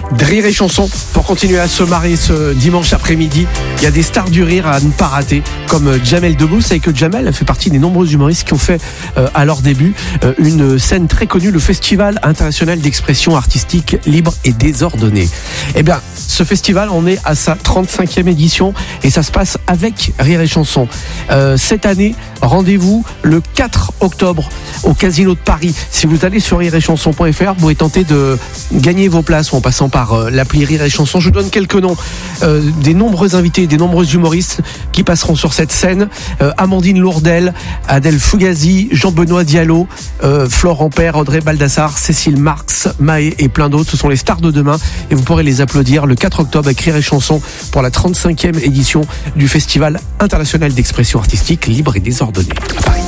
Rire et chanson pour continuer à se marrer ce dimanche après-midi. Il y a des stars du rire à ne pas rater, comme Jamel Debbouze, avec Jamel fait partie des nombreux humoristes qui ont fait à leur début une scène très connue, le Festival international d'expression artistique libre et désordonnée. Eh bien, ce festival, on est à sa 35e édition et ça se passe avec Rire et chanson. Cette année, rendez-vous le 4 octobre au Casino de Paris. Si vous allez sur rireetchanson.fr, vous pouvez tenter de gagner vos places en passant par l'appli Rire et chanson. Je vous donne quelques noms des nombreux invités, des nombreux humoristes qui passeront sur cette scène. Amandine Lourdel, Adèle Fugazi, Jean-Benoît Diallo, Florent Père, Audrey Baldassar, Cécile Marx, Maë et plein d'autres. Ce sont les stars de demain et vous pourrez les applaudir le 4 octobre avec Rire et chanson pour la 35e édition du Festival international d'expression artistique libre et désordonnée à Paris.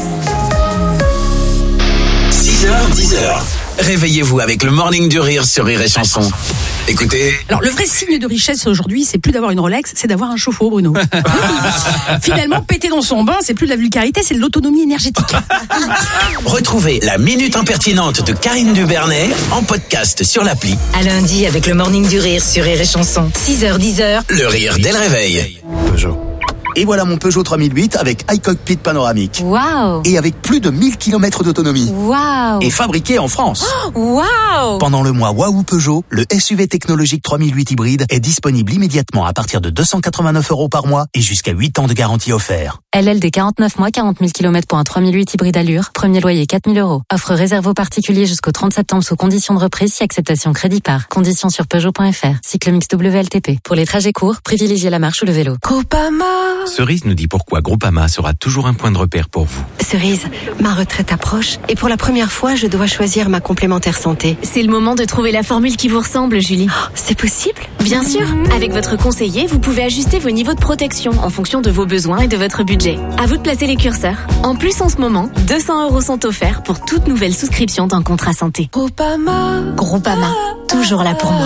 6h, 10h. Réveillez-vous avec le Morning du Rire sur Rire et Chanson. Écoutez. Alors, le vrai signe de richesse aujourd'hui, c'est plus d'avoir une Rolex, c'est d'avoir un chauffe-eau, Bruno. Finalement, péter dans son bain, c'est plus de la vulgarité, c'est de l'autonomie énergétique. Retrouvez la Minute Impertinente de Karine Dubernet en podcast sur l'appli. À lundi avec le Morning du Rire sur Rire et Chanson. 6h, 10h. Le rire dès le réveil. Peugeot. Et voilà mon Peugeot 3008 avec iCockpit panoramique. Waouh. Et avec plus de 1000 km d'autonomie. Waouh. Et fabriqué en France. Waouh. Pendant le mois Waouh Peugeot, le SUV technologique 3008 hybride est disponible immédiatement à partir de 289 € par mois et jusqu'à 8 ans de garantie offert. LLD 49 mois, 40 000 km pour un 3008 hybride allure. Premier loyer 4 000 €. Offre réserve aux particuliers jusqu'au 30 septembre sous conditions de reprise si acceptation crédit par. Conditions sur Peugeot.fr. Cycle mix WLTP. Pour les trajets courts, privilégiez la marche ou le vélo. Groupama. Cerise nous dit pourquoi Groupama sera toujours un point de repère pour vous. Cerise, ma retraite approche et pour la première fois, je dois choisir ma complémentaire santé. C'est le moment de trouver la formule qui vous ressemble, Julie. Oh, c'est possible ? Bien sûr. Avec votre conseiller, vous pouvez ajuster vos niveaux de protection en fonction de vos besoins et de votre budget. À vous de placer les curseurs. En plus, en ce moment, 200 € sont offerts pour toute nouvelle souscription d'un contrat santé. Groupama. Groupama, toujours là pour moi.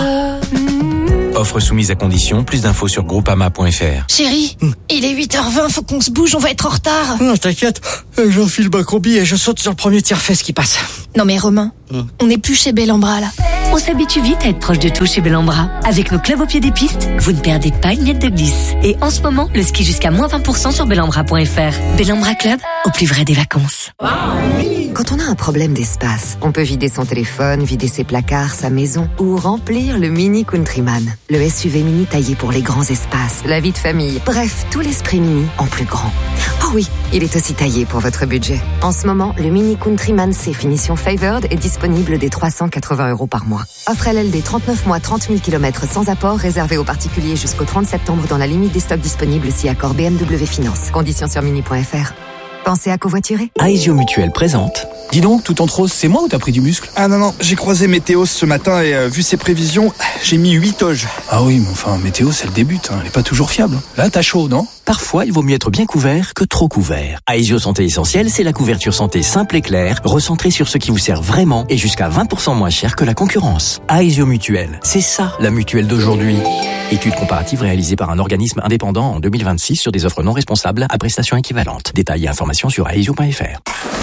Offre soumise à condition, plus d'infos sur groupama.fr. Chérie, il est 8h20, faut qu'on se bouge, on va être en retard. Non, t'inquiète, j'enfile ma combi et je saute sur le premier tire-fesse qui passe. Non mais Romain, on n'est plus chez Bellambra là. On s'habitue vite à être proche de tout chez Bellambra. Avec nos clubs au pied des pistes, vous ne perdez pas une miette de glisse. Et en ce moment, le ski jusqu'à moins 20% sur bellambra.fr. Bellambra Club, au plus vrai des vacances. Quand on a un problème d'espace, on peut vider son téléphone, vider ses placards, sa maison ou remplir le Mini Countryman. Le SUV mini taillé pour les grands espaces, la vie de famille, bref, tout l'esprit mini en plus grand. Oh oui, il est aussi taillé pour votre budget. En ce moment, le Mini Countryman C finition Favored est disponible dès 380 € par mois. Offre LLD 39 mois, 30 000 km sans apport, réservé aux particuliers jusqu'au 30 septembre dans la limite des stocks disponibles si accord BMW Finance. Conditions sur mini.fr. Pensez à covoiturer. Aesio Mutuelle présente. Dis donc, tout en rose, c'est moi ou t'as pris du muscle? Ah non, j'ai croisé Météos ce matin et vu ses prévisions, j'ai mis 8 toges. Ah oui, mais enfin, Météos, elle débute, elle est pas toujours fiable. Là, t'as chaud, non? Parfois, il vaut mieux être bien couvert que trop couvert. Aesio Santé Essentielle, c'est la couverture santé simple et claire, recentrée sur ce qui vous sert vraiment et jusqu'à 20% moins cher que la concurrence. Aesio Mutuelle, c'est ça, la mutuelle d'aujourd'hui. Étude comparative réalisée par un organisme indépendant en 2026 sur des offres non responsables à prestations équivalentes. Détails et informations sur aesio.fr.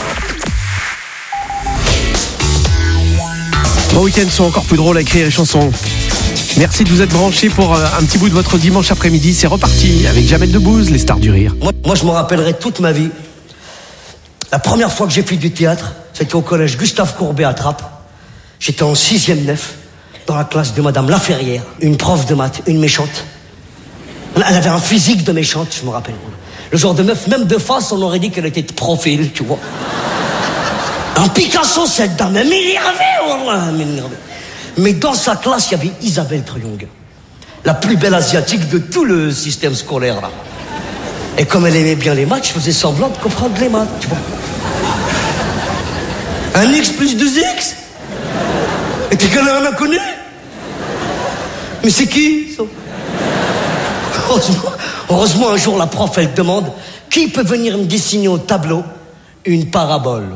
Vos week-ends sont encore plus drôles à écrire les chansons. Merci de vous être branchés pour un petit bout de votre dimanche après-midi. C'est reparti avec Jamel Debbouze, les stars du rire. Moi, je me rappellerai toute ma vie. La première fois que j'ai fait du théâtre, c'était au collège Gustave Courbet à Trappes. J'étais en 6e nef, dans la classe de Madame Laferrière. Une prof de maths, une méchante. Elle avait un physique de méchante, je me rappelle. Le genre de meuf, même de face, on aurait dit qu'elle était de profil, tu vois. Un Picasso, cette dame, elle m'énervait. Mais dans sa classe, il y avait Isabelle Triong, la plus belle asiatique de tout le système scolaire, là. Et comme elle aimait bien les maths, je faisais semblant de comprendre les maths, tu vois. Un X plus 2X? Et t'es qu'elle en a connu? Mais c'est qui, ça? Heureusement, un jour, la prof, elle demande qui peut venir me dessiner au tableau une parabole.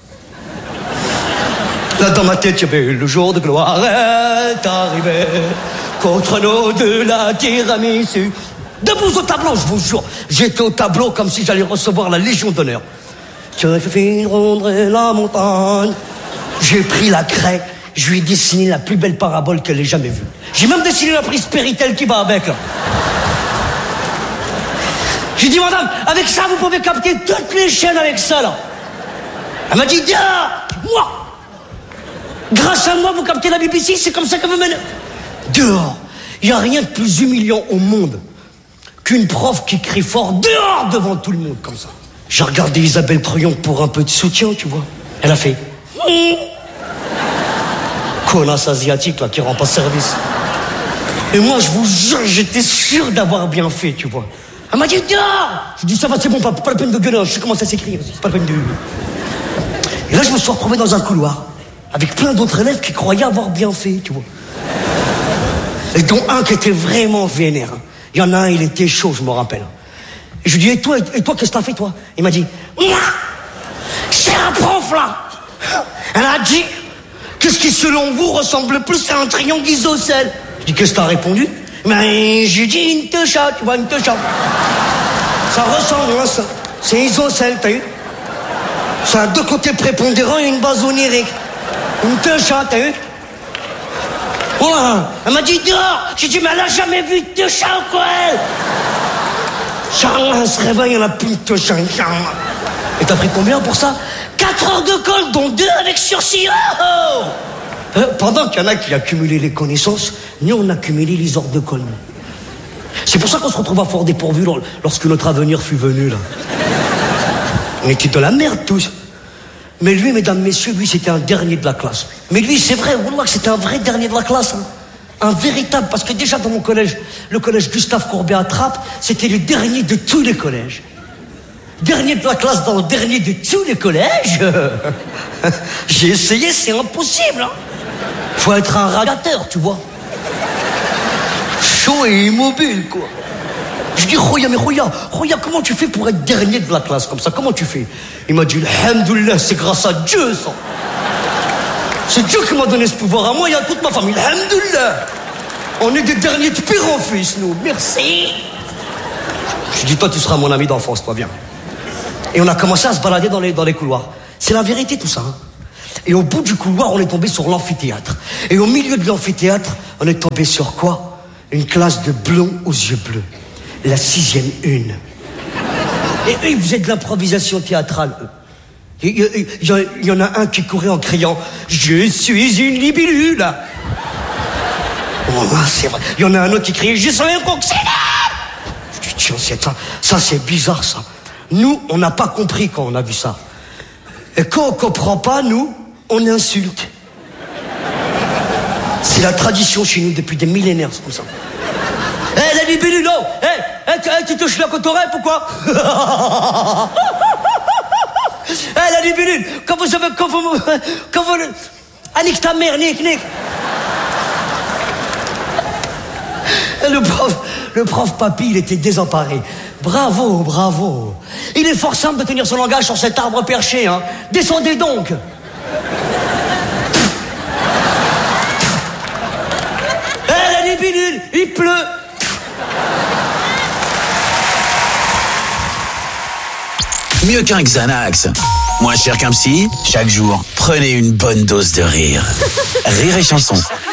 Là, dans ma tête, il y avait le jour de gloire est arrivé contre nous de la tiramisu. Debout au tableau, je vous jure. J'étais au tableau comme si j'allais recevoir la Légion d'honneur. Tu fais rondre la montagne. J'ai pris la craie, Je lui ai dessiné la plus belle parabole qu'elle ait jamais vue. J'ai même dessiné la prise Péritel qui va avec, là. J'ai dit, madame, avec ça, vous pouvez capter toutes les chaînes avec ça, là. Elle m'a dit, moi, grâce à moi, vous captez la BBC, c'est comme ça que vous menez. Dehors. Il n'y a rien de plus humiliant au monde qu'une prof qui crie fort dehors devant tout le monde, comme ça. J'ai regardé Isabelle Troyon pour un peu de soutien, tu vois. Elle a fait... Connasse asiatique, là, qui rend pas service. Et moi, je vous jure, j'étais sûr d'avoir bien fait, tu vois. Elle m'a dit, dehors. Je dis, ça va, c'est bon, pas la peine de gueuler, je sais comment ça s'écrit, c'est pas la peine de... Et là, je me suis retrouvé dans un couloir, avec plein d'autres élèves qui croyaient avoir bien fait, tu vois. Et dont un qui était vraiment vénère. Il y en a un, il était chaud, je me rappelle. Et je lui dis, et toi, qu'est-ce que t'as fait, toi? Il m'a dit, moi, c'est un prof, là. Elle a dit, qu'est-ce qui, selon vous, ressemble plus à un triangle isocèle? Je dis, qu'est-ce que t'as répondu? Mais j'ai dit une techa, tu vois, une techa. Ça ressemble, hein, ça. C'est isocèle, t'as vu? Ça a deux côtés prépondérants et une base onirique. Une techa, t'as vu? Voilà. Elle m'a dit dehors. J'ai dit, mais elle a jamais vu de techa ou quoi, elle? Charles, elle se réveille, elle a plus de techa. Et t'as pris combien pour ça? 4 heures de colle, dont 2 avec sursis. Oh, pendant qu'il y en a qui accumulaient les connaissances, nous on accumulait les heures de colle. C'est pour ça qu'on se retrouve à fort dépourvu lorsque notre avenir fut venu, là. On était de la merde tous. Mais lui, mesdames, messieurs, lui c'était un dernier de la classe. Mais lui, c'est vrai, on voit que c'était un vrai dernier de la classe, hein. Un véritable, parce que déjà dans mon collège, le collège Gustave Courbet à Trappes, c'était le dernier de tous les collèges. Dernier de la classe dans le dernier de tous les collèges. J'ai essayé, c'est impossible, hein. Faut être un radiateur, tu vois. Chaud et immobile, quoi. Je dis, Roya, comment tu fais pour être dernier de la classe comme ça? Comment tu fais? Il m'a dit, alhamdoulilah, c'est grâce à Dieu, ça. C'est Dieu qui m'a donné ce pouvoir à moi et à toute ma famille. Alhamdoulilah. On est des derniers de pire en fils, nous. Merci. Je dis, toi, tu seras mon ami d'enfance, toi, viens. Et on a commencé à se balader dans les couloirs. C'est la vérité, tout ça, hein. Et au bout du couloir, on est tombé sur l'amphithéâtre. Et au milieu de l'amphithéâtre, on est tombé sur quoi? Une classe de blonds aux yeux bleus. La 6e 1. Et eux, ils faisaient de l'improvisation théâtrale. Il y en a un qui courait en criant « Je suis une libellule !» Oh, c'est vrai. Il y en a un autre qui criait « Je suis un coccinelle !» Je dis « Tiens, ça c'est bizarre, ça. » Nous, on n'a pas compris quand on a vu ça. Et quand on comprend pas, nous, on insulte. C'est la tradition chez nous depuis des millénaires, c'est comme ça. La libellule, oh! Tu touches la côte oreille, pourquoi? La libellule, quand vous... Ah, nique ta mère, nique. Le prof papy, il était désemparé. Bravo. Il est fort simple de tenir son langage sur cet arbre perché, hein. Descendez donc. La libellule, il pleut. Mieux qu'un Xanax, moins cher qu'un psy, chaque jour, prenez une bonne dose de rire. Rire et chanson.